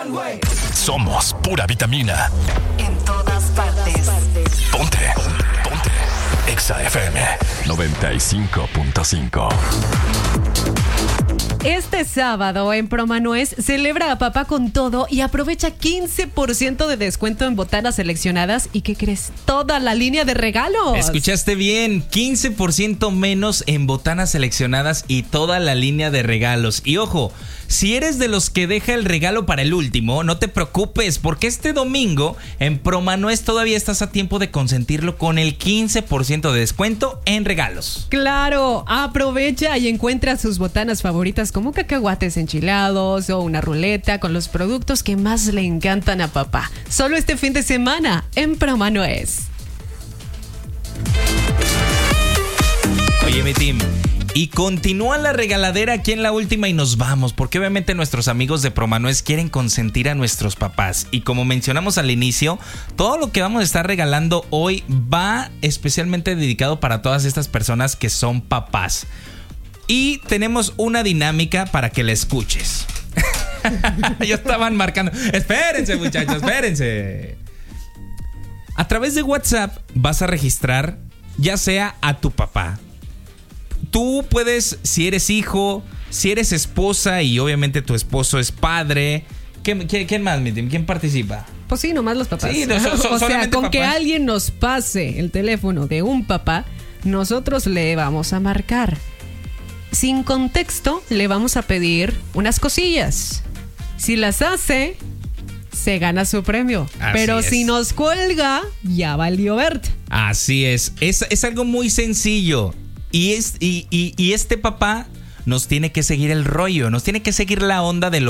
Somos pura vitamina. En todas partes. Ponte. Exa FM 95.5. Este sábado en Promanuez celebra a papá con todo y aprovecha 15% de descuento en botanas seleccionadas. ¿Y qué crees? Toda la línea de regalos. Escuchaste bien, 15% menos en botanas seleccionadas y toda la línea de regalos. Y ojo, si eres de los que deja el regalo para el último, no te preocupes, porque este domingo en Promanuez todavía estás a tiempo de consentirlo con el 15% de descuento en regalos. Claro, aprovecha y encuentra sus botanas favoritas como cacahuates enchilados o una ruleta con los productos que más le encantan a papá. Solo este fin de semana en Promanuez. Oye, mi team, y continúa la regaladera aquí en la última y nos vamos, porque obviamente nuestros amigos de Promanuez quieren consentir a nuestros papás. Y como mencionamos al inicio, todo lo que vamos a estar regalando hoy va especialmente dedicado para todas estas personas que son papás. Y tenemos una dinámica para que la escuches. Ya estaban marcando. Espérense, muchachos, espérense. A través de WhatsApp vas a registrar ya sea a tu papá. Tú puedes, si eres hijo, si eres esposa y obviamente tu esposo es padre. ¿Quién más, mi team? ¿Quién participa? Pues sí, nomás los papás. Sí, o sea, con papás. que alguien nos pase el teléfono de un papá, nosotros le vamos a marcar. Sin contexto, le vamos a pedir unas cosillas. Si las hace, se gana su premio. Pero si nos cuelga, ya valió verte. Así es. Es algo muy sencillo. Y este papá nos tiene que seguir el rollo, nos tiene que seguir la onda de lo